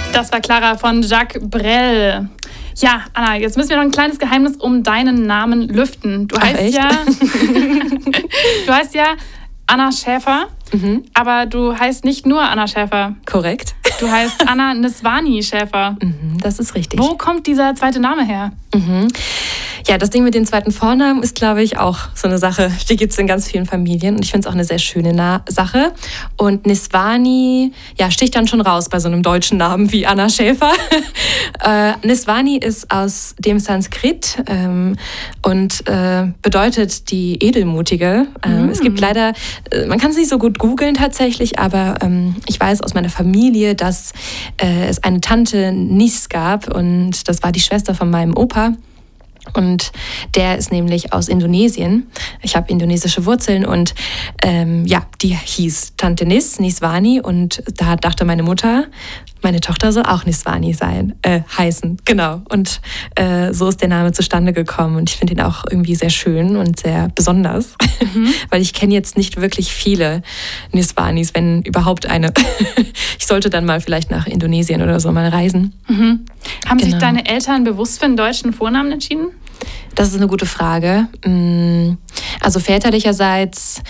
Das war Clara von Jacques Brel. Ja, Anna, jetzt müssen wir noch ein kleines Geheimnis um deinen Namen lüften. Du heißt ja Anna Schäfer, aber du heißt nicht nur Anna Schäfer. Korrekt. Du heißt Anna Niswani Schäfer. Das ist richtig. Wo kommt dieser zweite Name her? Ja, das Ding mit den zweiten Vornamen ist, glaube ich, auch so eine Sache, die gibt es in ganz vielen Familien und ich finde es auch eine sehr schöne Sache. Und Niswani, ja, sticht dann schon raus bei so einem deutschen Namen wie Anna Schäfer. Niswani ist aus dem Sanskrit und bedeutet die Edelmutige. Es gibt leider, man kann es nicht so gut googeln tatsächlich, aber ich weiß aus meiner Familie, dass es eine Tante Nis gab und das war die Schwester von meinem Opa. Und der ist nämlich aus Indonesien. Ich habe indonesische Wurzeln und die hieß Tante Niswani und da dachte meine Mutter, meine Tochter soll auch Niswani heißen. Genau. Und so ist der Name zustande gekommen und ich finde ihn auch irgendwie sehr schön und sehr besonders, weil ich kenne jetzt nicht wirklich viele Niswanis, wenn überhaupt eine. Ich sollte dann mal vielleicht nach Indonesien oder so mal reisen. Haben sich deine Eltern bewusst für einen deutschen Vornamen entschieden? Das ist eine gute Frage. Also väterlicherseits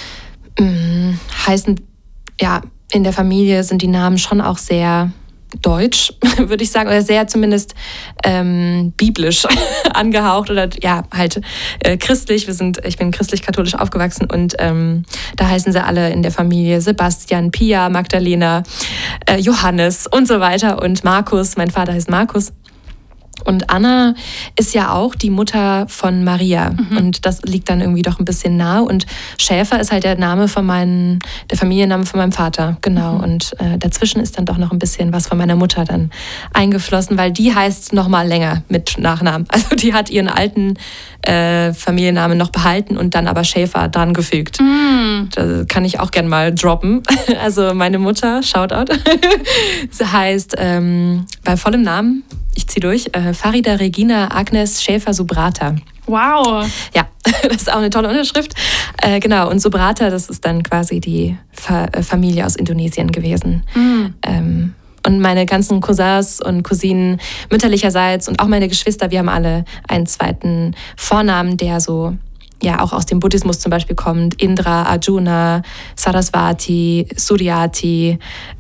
heißen, ja, in der Familie sind die Namen schon auch sehr deutsch, würde ich sagen, oder sehr zumindest biblisch angehaucht oder ja, halt christlich. Ich bin christlich-katholisch aufgewachsen und da heißen sie alle in der Familie Sebastian, Pia, Magdalena, Johannes und so weiter und Markus. Mein Vater heißt Markus. Und Anna ist ja auch die Mutter von Maria und das liegt dann irgendwie doch ein bisschen nahe und Schäfer ist halt der Familienname von meinem Vater, genau. Und dazwischen ist dann doch noch ein bisschen was von meiner Mutter dann eingeflossen, weil die heißt noch mal länger mit Nachnamen. Also die hat ihren alten Familiennamen noch behalten und dann aber Schäfer dran gefügt. Das kann ich auch gern mal droppen. Also meine Mutter, Shoutout, sie heißt bei vollem Namen, ich ziehe durch, Farida Regina Agnes Schäfer-Subrata. Wow. Ja, das ist auch eine tolle Unterschrift. Genau, und Subrata, das ist dann quasi die Familie aus Indonesien gewesen. Und meine ganzen Cousins und Cousinen mütterlicherseits und auch meine Geschwister, wir haben alle einen zweiten Vornamen, der so ja auch aus dem Buddhismus zum Beispiel kommt. Indra, Arjuna, Saraswati, Suryati.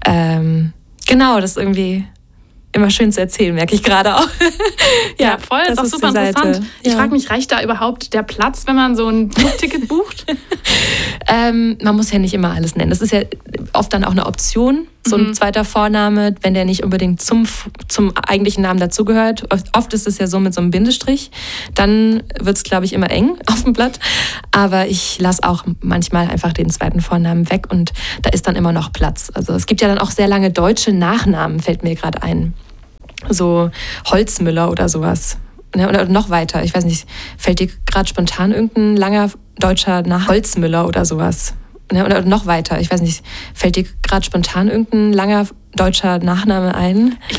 Genau, das ist irgendwie immer schön zu erzählen, merke ich gerade auch. Ja, voll, das ist auch super interessant. Ich frage mich, reicht da überhaupt der Platz, wenn man so ein Flugticket bucht? Man muss ja nicht immer alles nennen. Das ist ja oft dann auch eine Option, so ein zweiter Vorname, wenn der nicht unbedingt zum eigentlichen Namen dazugehört. Oft ist es ja so mit so einem Bindestrich. Dann wird es, glaube ich, immer eng auf dem Blatt. Aber ich lasse auch manchmal einfach den zweiten Vornamen weg und da ist dann immer noch Platz. Also es gibt ja dann auch sehr lange deutsche Nachnamen, fällt mir gerade ein. So Holzmüller oder sowas. Oder noch weiter, ich weiß nicht, fällt dir gerade spontan irgendein langer deutscher Holzmüller oder sowas? Oder noch weiter, ich weiß nicht, fällt dir gerade spontan irgendein langer deutscher Nachname ein?